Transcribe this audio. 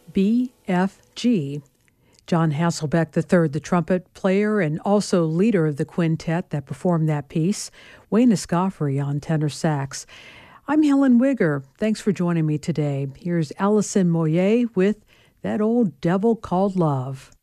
BFG. John Hasselbeck III, the trumpet player and also leader of the quintet that performed that piece, Wayne Escoffery on tenor sax. I'm Helen Wigger. Thanks for joining me today. Here's Alison Moyet with That Old Devil Called Love.